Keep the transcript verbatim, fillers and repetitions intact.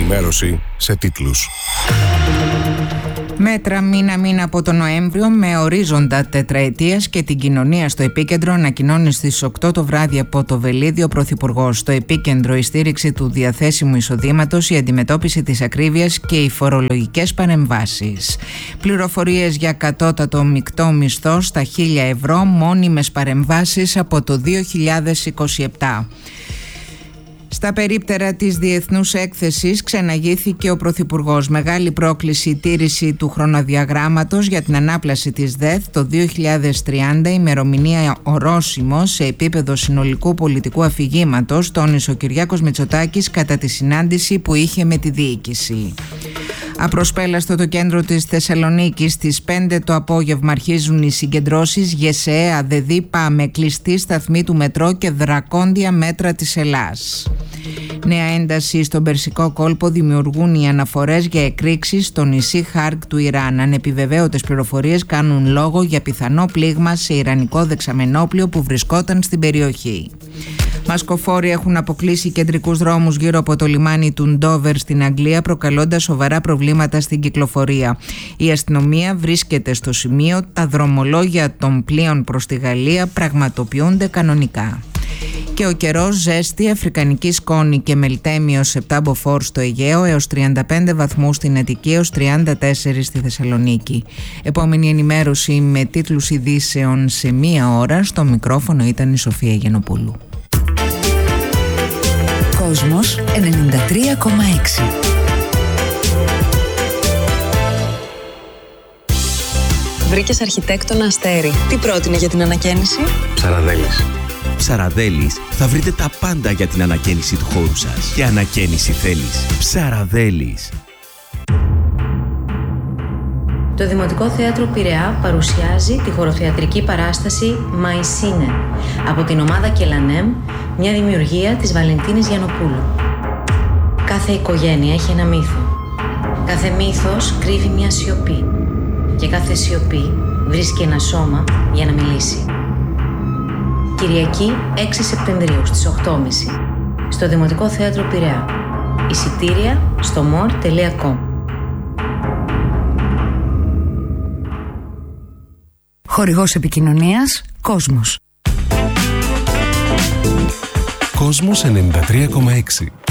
ενημέρωση σε τίτλους. Μέτρα μήνα-μήνα από τον Νοέμβριο με ορίζοντα τετραετίας και την κοινωνία στο επίκεντρο, ανακοινώνει στις οκτώ το βράδυ από το Βελίδι ο Πρωθυπουργός. Στο επίκεντρο η στήριξη του διαθέσιμου εισοδήματος, η αντιμετώπιση της ακρίβειας και οι φορολογικές παρεμβάσεις. Πληροφορίες για κατώτατο μεικτό μισθό στα χίλια ευρώ, μόνιμες παρεμβάσεις από το δύο χιλιάδες είκοσι επτά. Στα περίπτερα της Διεθνούς Έκθεσης ξεναγήθηκε ο Πρωθυπουργός. Μεγάλη πρόκληση η τήρηση του χρονοδιαγράμματος για την ανάπλαση της ΔΕΘ το δύο χιλιάδες τριάντα, ημερομηνία ορόσημο σε επίπεδο συνολικού πολιτικού αφηγήματος, τόνισε ο Κυριάκος Μητσοτάκης κατά τη συνάντηση που είχε με τη διοίκηση. Απροσπέλαστο το κέντρο της Θεσσαλονίκης, στις πέντε το απόγευμα αρχίζουν οι συγκεντρώσεις ΓΕΣΕΑ, ΔΕΔΗ, ΠΑΜΕ, κλειστή σταθμή του μετρό και δρακόντια μέτρα της Ελλάς. Νέα ένταση στον Περσικό κόλπο δημιουργούν οι αναφορές για εκρήξεις στο νησί Χάρκ του Ιράν. Ανεπιβεβαίωτες πληροφορίες κάνουν λόγο για πιθανό πλήγμα σε ιρανικό δεξαμενόπλιο που βρισκόταν στην περιοχή. Μασκοφόροι έχουν αποκλείσει κεντρικούς δρόμους γύρω από το λιμάνι του Ντόβερ στην Αγγλία, προκαλώντας σοβαρά προβλήματα στην κυκλοφορία. Η αστυνομία βρίσκεται στο σημείο, τα δρομολόγια των πλοίων προς τη Γαλλία πραγματοποιούνται κανονικά. Και ο καιρός, ζέστη, αφρικανική σκόνη και μελτέμιος επτά μποφόρ στο Αιγαίο, έως τριάντα πέντε βαθμούς στην Αττική, έως τριάντα τέσσερα στη Θεσσαλονίκη. Επόμενη ενημέρωση με τίτλους ειδήσεων σε μία ώρα. Στο μικρόφωνο ήταν η Σοφία Γενοπούλου. Κόσμος ενενήντα τρία κόμμα έξι. Βρήκες αρχιτέκτονα Αστέρι. Τι πρότεινε για την ανακαίνιση? Ψαραδέλης. Ψαραδέλης, θα βρείτε τα πάντα για την ανακαίνιση του χώρου σας. Και ανακαίνιση θέλεις. Ψαραδέλης. Το Δημοτικό Θέατρο Πειραιά παρουσιάζει τη χωροθεατρική παράσταση Μαϊσίνε από την ομάδα Κελανέμ, μια δημιουργία της Βαλεντίνης Γιαννοπούλου. Κάθε οικογένεια έχει ένα μύθο. Κάθε μύθος κρύβει μια σιωπή και κάθε σιωπή βρίσκει ένα σώμα για να μιλήσει. Κυριακή έξι Σεπτεμβρίου στις οκτώ και μισή στο Δημοτικό Θέατρο Πειραιά. Εισιτήρια στο more τελεία com. Χορηγός επικοινωνίας Κόσμος. Κόσμος ενενήντα τρία κόμμα έξι.